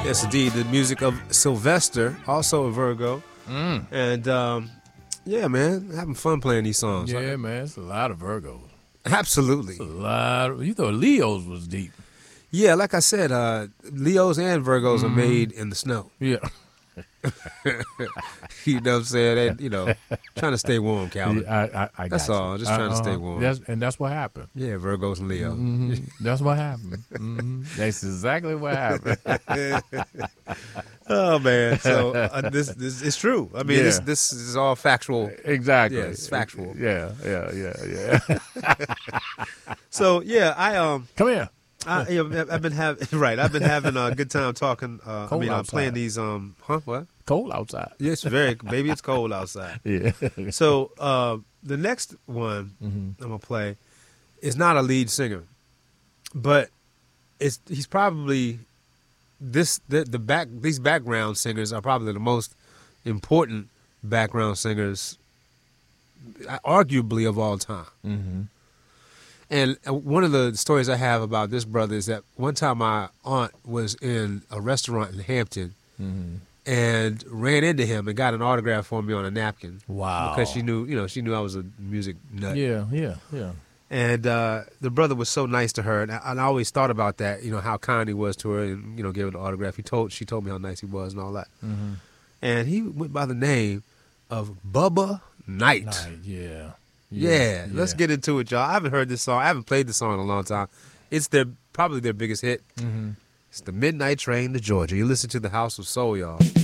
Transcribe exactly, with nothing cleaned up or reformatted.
Yes, indeed. The music of Sylvester, also a Virgo. Mm. And, um, yeah, man, having fun playing these songs. Yeah, Right? man, it's a lot of Virgos. Absolutely. It's a lot. Of, you thought Leo's was deep. Yeah, like I said, uh, Leos and Virgos Mm-hmm. are made in the snow. Yeah. You know what I'm saying? They, you know, trying to stay warm, Calvin. Yeah, I, I, I That's got all. you. Just trying to Uh-huh. stay warm. That's, and that's what happened. Yeah, Virgos and Leo. Mhm. That's what happened. hmm That's exactly what happened. Oh man, so uh, this this is true. I mean, Yeah. this this is all factual. Exactly. Yeah, it's factual. Yeah, yeah, yeah, yeah. So yeah, I um, Come here. I, you know, I've been having right. I've been having a good time talking. Uh, I Cold mean, I'm outside. playing these. Um, huh? What? Cold outside. Yeah, it's very. Baby, it's cold outside. Yeah. So uh, the next one Mhm. I'm gonna play is not a lead singer, but it's he's probably this the the back these background singers are probably the most important background singers, uh, arguably of all time. Mm-hmm. And uh, one of the stories I have about this brother is that one time my aunt was in a restaurant in Hampton Mm-hmm. and ran into him and got an autograph for me on a napkin. Wow. Because she knew, you know, she knew I was a music nut. Yeah, yeah, yeah. And uh, the brother was so nice to her, and I, and I always thought about that, you know, how kind he was to her, and you know, gave her the autograph. He told, she told me how nice he was and all that. Mm-hmm. And he went by the name of Bubba Knight. Night, yeah. Yeah, let's get into it, y'all. I haven't heard this song. I haven't played this song in a long time. It's their probably their biggest hit. Mm-hmm. It's the Midnight Train to Georgia. You listen to the House of Soul, y'all.